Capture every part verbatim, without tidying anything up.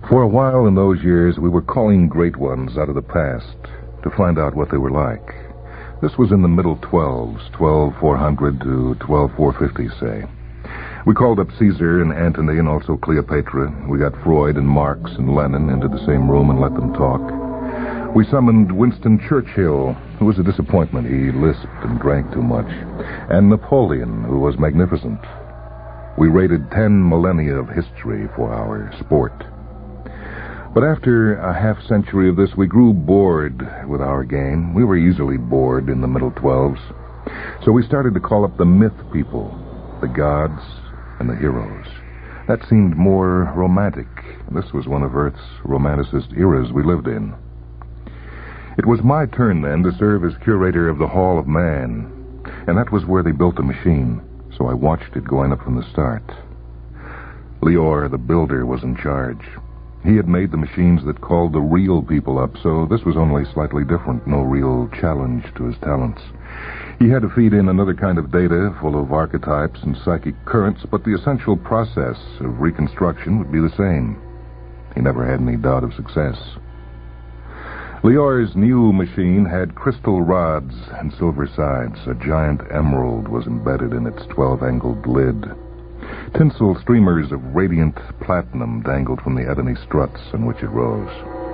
For a while in those years, we were calling great ones out of the past to find out what they were like. This was in the middle twelves, twelve four hundred to twelve four fifty, say. We called up Caesar and Antony and also Cleopatra. We got Freud and Marx and Lenin into the same room and let them talk. We summoned Winston Churchill, who was a disappointment. He lisped and drank too much. And Napoleon, who was magnificent. We rated ten millennia of history for our sport. But after a half-century of this, we grew bored with our game. We were easily bored in the middle twelves. So we started to call up the myth people, the gods and the heroes. That seemed more romantic. This was one of Earth's romanticist eras we lived in. It was my turn then to serve as curator of the Hall of Man, and that was where they built the machine, so I watched it going up from the start. Lior, the builder, was in charge. He had made the machines that called the real people up, so this was only slightly different, no real challenge to his talents. He had to feed in another kind of data, full of archetypes and psychic currents, but the essential process of reconstruction would be the same. He never had any doubt of success. Lior's new machine had crystal rods and silver sides. A giant emerald was embedded in its twelve-angled lid. Tinsel streamers of radiant platinum dangled from the ebony struts on which it rose.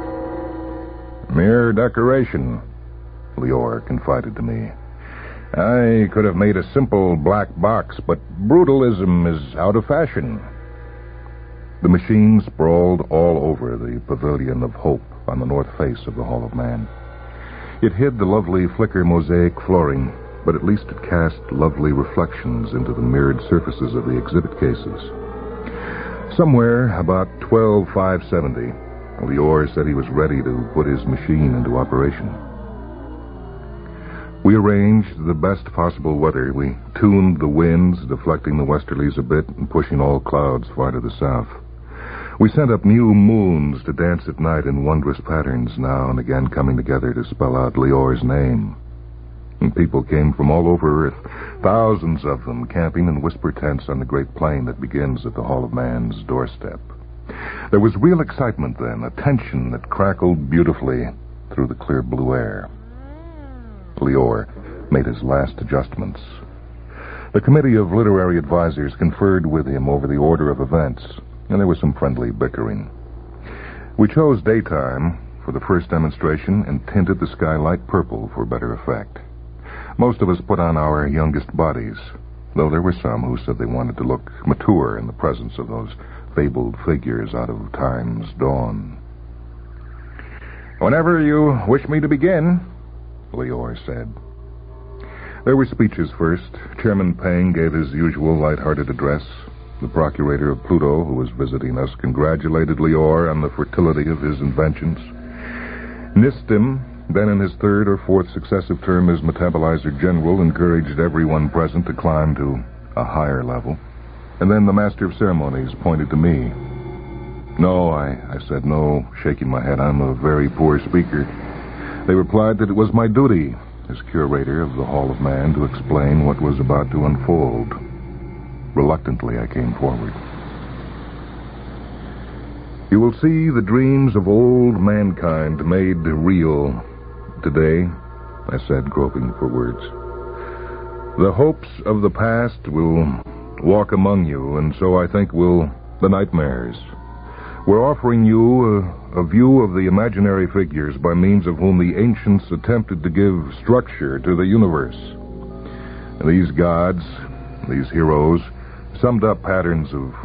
"Mere decoration," Lior confided to me. "I could have made a simple black box, but brutalism is out of fashion." The machine sprawled all over the Pavilion of Hope on the north face of the Hall of Man. It hid the lovely flicker mosaic flooring, but at least it cast lovely reflections into the mirrored surfaces of the exhibit cases. Somewhere about twelve five seventy, Lior said he was ready to put his machine into operation. We arranged the best possible weather. We tuned the winds, deflecting the westerlies a bit and pushing all clouds far to the south. We sent up new moons to dance at night in wondrous patterns, now and again coming together to spell out Lior's name. And people came from all over Earth, thousands of them camping in whisper tents on the great plain that begins at the Hall of Man's doorstep. There was real excitement then, a tension that crackled beautifully through the clear blue air. Lior made his last adjustments. The committee of literary advisors conferred with him over the order of events, and there was some friendly bickering. We chose daytime for the first demonstration and tinted the sky light purple for better effect. Most of us put on our youngest bodies, though there were some who said they wanted to look mature in the presence of those fabled figures out of time's dawn. "Whenever you wish me to begin," Lior said. There were speeches first. Chairman Peng gave his usual light-hearted address. The procurator of Pluto, who was visiting us, congratulated Lior on the fertility of his inventions. Nistim, then in his third or fourth successive term as metabolizer general, encouraged everyone present to climb to a higher level. And then the master of ceremonies pointed to me. "No," I, I said, "no," shaking my head. "I'm a very poor speaker." They replied that it was my duty as curator of the Hall of Man to explain what was about to unfold. Reluctantly, I came forward. "You will see the dreams of old mankind made real today," I said, groping for words. "The hopes of the past will walk among you, and so I think will the nightmares. We're offering you a, a view of the imaginary figures by means of whom the ancients attempted to give structure to the universe. These gods, these heroes, summed up patterns of